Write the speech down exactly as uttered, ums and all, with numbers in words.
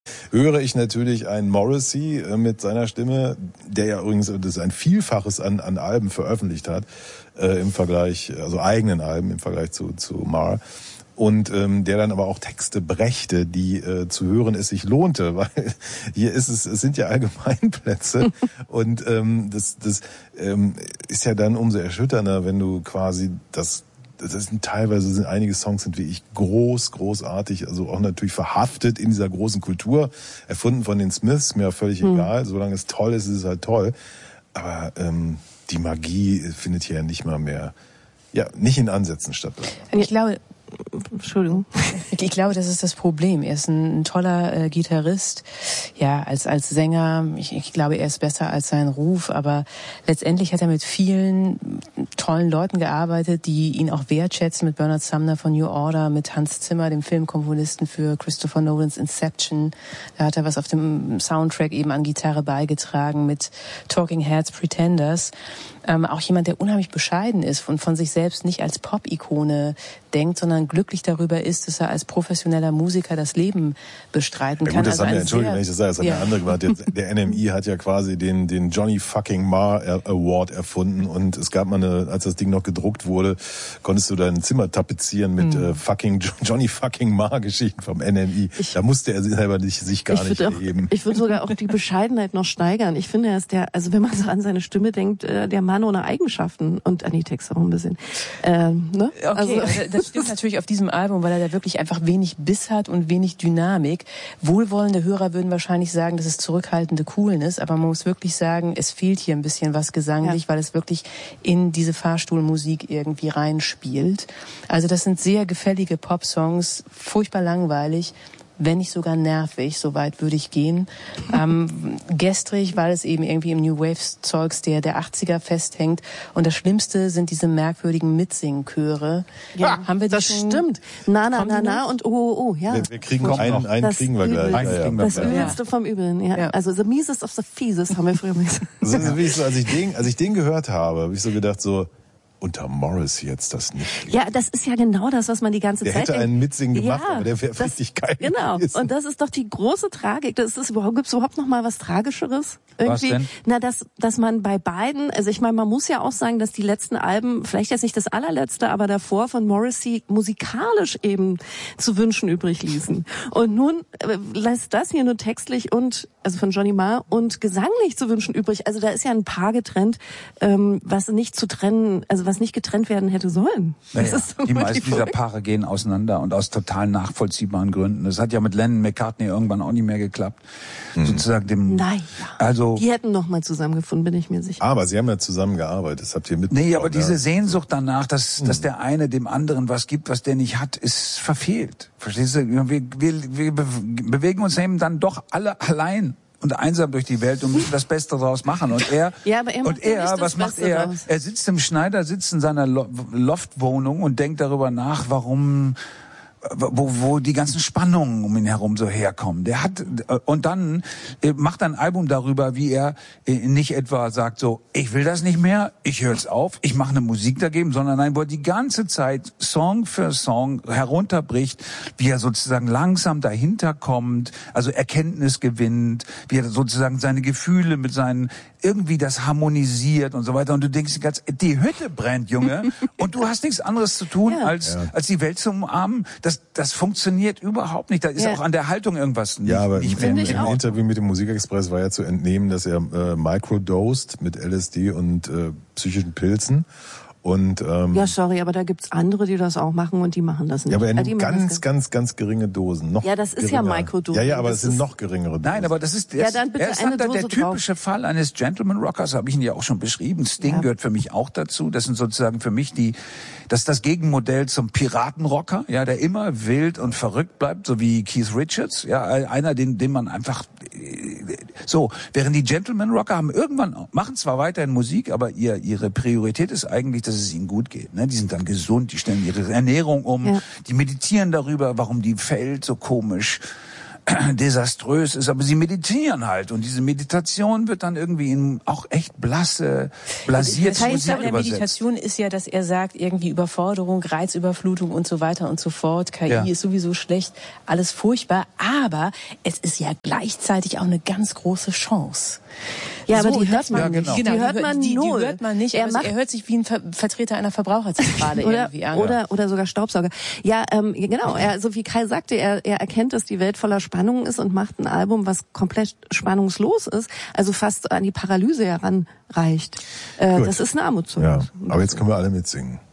höre ich natürlich einen Morrissey äh, mit seiner Stimme, der ja übrigens das ist ein Vielfaches an, an Alben veröffentlicht hat, äh, im Vergleich, also eigenen Alben im Vergleich zu, zu Marr. Und ähm, der dann aber auch Texte brächte, die äh, zu hören es sich lohnte, weil hier ist es, es sind ja Allgemeinplätze und ähm, das, das ähm, ist ja dann umso erschütternder, wenn du quasi das, das sind teilweise sind einige Songs sind wie ich groß, großartig, also auch natürlich verhaftet in dieser großen Kultur, erfunden von den Smiths, mir völlig mhm. egal, solange es toll ist, ist es halt toll, aber ähm, die Magie findet hier nicht mal mehr, ja, nicht in Ansätzen statt. Ich glaube, Entschuldigung. Ich glaube, das ist das Problem. Er ist ein, ein toller äh, Gitarrist, ja, als als Sänger. Ich, ich glaube, er ist besser als sein Ruf, aber letztendlich hat er mit vielen tollen Leuten gearbeitet, die ihn auch wertschätzen, mit Bernard Sumner von New Order, mit Hans Zimmer, dem Filmkomponisten für Christopher Nolans Inception. Da hat er was auf dem Soundtrack eben an Gitarre beigetragen, mit Talking Heads, Pretenders. Ähm, auch jemand, der unheimlich bescheiden ist und von sich selbst nicht als Pop-Ikone denkt, sondern glücklich darüber ist, dass er als professioneller Musiker das Leben bestreiten ja, kann. Gut, das also haben wir, Entschuldigung, wenn ich das sage, das hat ja. eine andere gemacht. Der N M I hat ja quasi den, den Johnny fucking Marr Award erfunden und es gab mal eine, als das Ding noch gedruckt wurde, konntest du dein Zimmer tapezieren mit hm. äh, fucking Johnny fucking Marr Geschichten vom N M I. Ich, da musste er selber nicht, sich gar nicht erheben. Ich würde sogar auch die Bescheidenheit noch steigern. Ich finde, er ist der, also wenn man so an seine Stimme denkt, äh, der Mann ohne Eigenschaften und an die Texte auch ein bisschen. Ähm, ne? Okay, also, das stimmt natürlich auf diesem Album, weil er da wirklich einfach wenig Biss hat und wenig Dynamik. Wohlwollende Hörer würden wahrscheinlich sagen, dass es zurückhaltende Coolness, aber man muss wirklich sagen, es fehlt hier ein bisschen was gesanglich, ja. weil es wirklich in diese Fahrstuhlmusik irgendwie reinspielt. Also das sind sehr gefällige Popsongs, furchtbar langweilig, wenn nicht sogar nervig, so weit würde ich gehen. Ähm, gestrig, weil es eben irgendwie im New Wave-Zeugs der, der achtziger festhängt. Und das Schlimmste sind diese merkwürdigen Mitsingchöre. Ja, haben wir das schon, stimmt. Na, na, na, na und oh, oh, oh, ja. Wir, wir kriegen noch einen, einen das kriegen wir gleich. Übelste, ja, ja. Das Übelste vom Übeln, ja. ja. Also the measest of the fieses haben wir früher mal gesagt. Das ist, wie ich so, als ich den, als ich den gehört habe, habe ich so gedacht so, unter Morris jetzt das nicht. Ja, das ist ja genau das, was man die ganze der Zeit... Der hätte einen Mitsingen gemacht, ja, aber der wäre richtig geil Genau, gewesen. Und das ist doch die große Tragik. Das ist überhaupt, gibt's überhaupt noch mal was Tragischeres? Irgendwie? Was denn? Na, dass, dass man bei beiden, also ich meine, man muss ja auch sagen, dass die letzten Alben, vielleicht jetzt nicht das allerletzte, aber davor von Morrissey musikalisch eben zu wünschen übrig ließen. Und nun äh, lässt das hier nur textlich und, also von Johnny Marr und gesanglich zu wünschen übrig. Also da ist ja ein Paar getrennt, ähm, was nicht zu trennen, also was nicht getrennt werden hätte sollen. Naja, die meisten dieser Paare gehen auseinander und aus total nachvollziehbaren Gründen. Das hat ja mit Lennon McCartney irgendwann auch nicht mehr geklappt. Mhm. Sozusagen dem. Naja. Also. Die hätten noch mal zusammengefunden, bin ich mir sicher. Aber sie haben ja zusammengearbeitet. Das habt ihr mitbekommen. Nee, aber diese ja. Sehnsucht danach, dass, mhm. dass der eine dem anderen was gibt, was der nicht hat, ist verfehlt. Verstehst du? Wir, wir, wir bewegen uns eben dann doch alle allein und einsam durch die Welt und müssen das Beste draus machen. Und er, ja, aber er und er, was macht er? Raus. Er sitzt im Schneidersitz in seiner Loftwohnung und denkt darüber nach, warum, wo, wo die ganzen Spannungen um ihn herum so herkommen. Der hat, und dann macht er ein Album darüber, wie er nicht etwa sagt so, ich will das nicht mehr, ich höre es auf, ich mache eine Musik dagegen, sondern nein, wo er die ganze Zeit Song für Song herunterbricht, wie er sozusagen langsam dahinter kommt, also Erkenntnis gewinnt, wie er sozusagen seine Gefühle mit seinen, irgendwie das harmonisiert und so weiter. Und du denkst ganz, die Hütte brennt, Junge, und du hast nichts anderes zu tun, ja. als, ja. als die Welt zu umarmen. Das, das funktioniert überhaupt nicht. Da ist ja. auch an der Haltung irgendwas nicht. Ja, aber nicht im, mehr. im Interview mit dem Musikexpress war ja zu entnehmen, dass er äh, microdosed mit L S D und äh, psychischen Pilzen. Und, ähm, ja, sorry, aber da gibt's andere, die das auch machen und die machen das nicht. Ja, aber er ja, nimmt ganz, ganz, ganz geringe Dosen. Noch ja, das ist geringer. ja Microdosing. Ja, ja, aber es sind noch geringere Dosen. Nein, aber das ist, ja, dann bitte er ist eine dann der Dose typische drauf. Fall eines Gentleman Rockers, habe ich ihn ja auch schon beschrieben. Sting ja. gehört für mich auch dazu. Das sind sozusagen für mich die, das ist das Gegenmodell zum Piratenrocker, ja, der immer wild und verrückt bleibt, so wie Keith Richards, ja, einer, den, den man einfach, so, während die Gentleman Rocker haben irgendwann, machen zwar weiterhin Musik, aber ihr, ihre Priorität ist eigentlich, dass es ihnen gut geht. Ne, die sind dann gesund, die stellen ihre Ernährung um, ja. die meditieren darüber, warum die fällt so komisch. desaströs ist, aber sie meditieren halt und diese Meditation wird dann irgendwie in auch echt blasse, blasierte das heißt, Musik der übersetzt. Meditation ist ja, dass er sagt, irgendwie Überforderung, Reizüberflutung und so weiter und so fort. K I Ja. ist sowieso schlecht, alles furchtbar, aber es ist ja gleichzeitig auch eine ganz große Chance. Ja, so, aber die hört man ja, nicht. genau. Die Genau, hört man die, null. Die hört man nicht, er, aber macht, er hört sich wie ein Ver Vertreter einer Verbraucherzentrale oder, irgendwie an. oder, oder sogar Staubsauger. Ja, ähm, genau. Er, so wie Kai sagte, er, er erkennt, dass die Welt voller Spannungen ist und macht ein Album, was komplett spannungslos ist, also fast an die Paralyse heranreicht. Äh, das ist ein Armutszeugnis. Ja, aber jetzt können wir alle mitsingen.